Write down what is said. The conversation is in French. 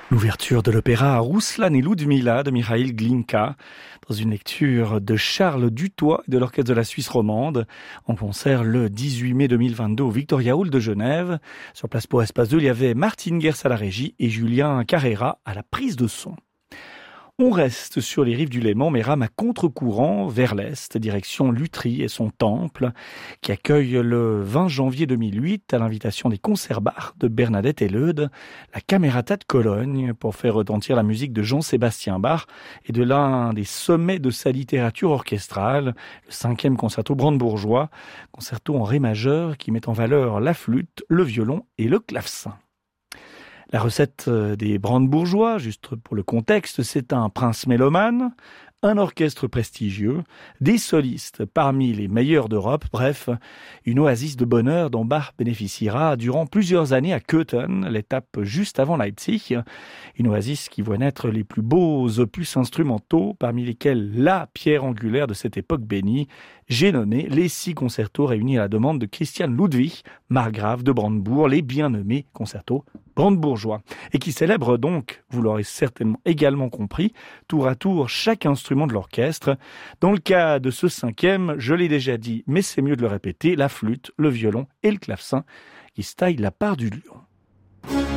L'ouverture de l'opéra Ruslan et Ludmila de Mikhaïl Glinka, dans une lecture de Charles Dutoit de l'Orchestre de la Suisse romande, en concert le 18 mai 2022 au Victoria Hall de Genève. Sur place pour Espace 2, il y avait Martine Gers à la régie et Julien Carrera à la prise de son. On reste sur les rives du Léman, mais rame à contre-courant vers l'est, direction Lutry et son temple, qui accueille le 20 janvier 2008, à l'invitation des concerts-bars de Bernadette Helleude, la Camerata de Cologne, pour faire retentir la musique de Jean-Sébastien Bach et de l'un des sommets de sa littérature orchestrale, le 5e concerto brandebourgeois, concerto en ré majeur qui met en valeur la flûte, le violon et le clavecin. La recette des brandebourgeois, juste pour le contexte, c'est un prince mélomane, un orchestre prestigieux, des solistes parmi les meilleurs d'Europe, bref, une oasis de bonheur dont Bach bénéficiera durant plusieurs années à Köthen, l'étape juste avant Leipzig, une oasis qui voit naître les plus beaux opus instrumentaux, parmi lesquels la pierre angulaire de cette époque bénie, j'ai nommé les 6 concertos réunis à la demande de Christian Ludwig, margrave de Brandebourg, les bien nommés concertos brandebourgeois, et qui célèbrent donc, vous l'aurez certainement également compris, tour à tour chaque instrument de l'orchestre. Dans le cas de ce 5e, je l'ai déjà dit, mais c'est mieux de le répéter, la flûte, le violon et le clavecin qui se taillent la part du lion.